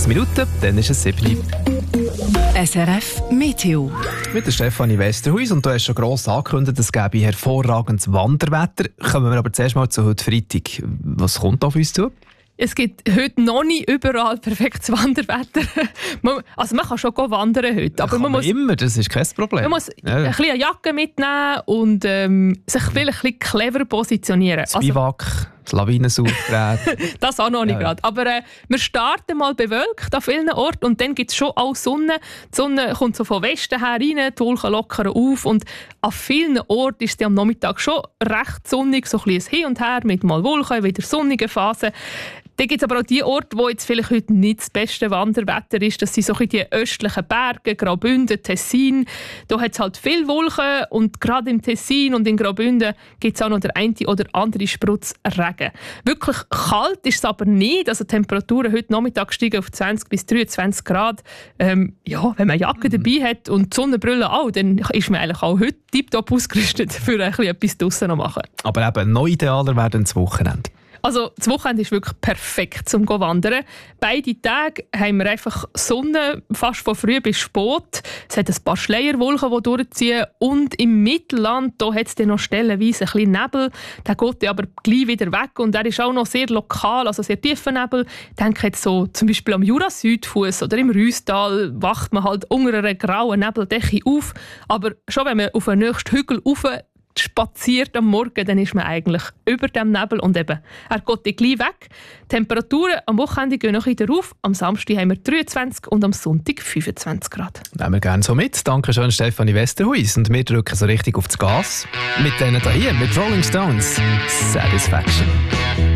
6 Minuten, dann ist es 7. SRF Meteo. Mit der Stefanie Westerhuis, und du hast schon gross angekündigt, es gäbe hervorragendes Wanderwetter. Kommen wir aber zuerst mal zu heute Freitag. Was kommt auf uns zu? Es gibt heute noch nicht überall perfektes Wanderwetter. Also man kann schon wandern heute. Aber man muss immer, das ist kein Problem. Man muss ein bisschen eine Jacke mitnehmen und sich vielleicht ein bisschen clever positionieren. Das Biwak, das Lawinensaufgerät. Das auch noch nicht gerade. Aber wir starten mal bewölkt an vielen Orten und dann gibt es schon auch Sonne. Die Sonne kommt so von Westen her rein, die Wolken lockern auf und an vielen Orten ist es am Nachmittag schon recht sonnig, so ein bisschen hin und her mit mal Wolken, wieder sonnige Phasen. Dann gibt es aber auch die Orte, wo jetzt vielleicht heute nicht das beste Wanderwetter ist. Das sind so die östlichen Berge, Graubünden, Tessin. Da hat es halt viele Wolken und gerade im Tessin und in Graubünden gibt es auch noch der eine oder andere Sprutz Regen. Wirklich kalt ist es aber nicht. Also die Temperaturen heute Nachmittag steigen auf 20 bis 23 Grad. Wenn man Jacke dabei hat und die Sonnenbrille auch, dann ist man eigentlich auch heute tiptop ausgerüstet, für ein bisschen etwas draussen zu machen. Aber eben noch idealer wäre dann das Wochenende. Also das Wochenende ist wirklich perfekt zum Wandern. Beide Tage haben wir einfach Sonne, fast von früh bis spät. Es hat ein paar Schleierwolken, die durchziehen. Und im Mittelland da hat es dann noch stellenweise ein bisschen Nebel. Der geht aber gleich wieder weg. Und der ist auch noch sehr lokal, also sehr tiefer Nebel. Ich denke jetzt so zum Beispiel am Jura-Südfuss oder im Rüstal wacht man halt unter einer grauen Nebeldecke auf. Aber schon wenn man auf den nächsten Hügel rauf spaziert am Morgen, dann ist man eigentlich über dem Nebel und eben, er geht gleich weg. Die Temperaturen am Wochenende gehen noch wieder auf. Am Samstag haben wir 23 und am Sonntag 25 Grad. Nehmen wir gerne so mit. Danke schön, Stefanie Westerhuis. Und wir drücken so richtig auf das Gas. Mit denen hier, mit Rolling Stones. Satisfaction.